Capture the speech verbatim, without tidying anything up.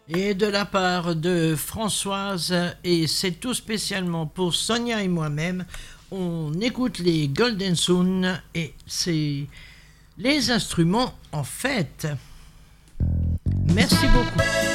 Et de la part de Françoise, et c'est tout spécialement pour Sonia et moi-même, on écoute les Golden Soon et c'est les instruments en fête. Merci beaucoup.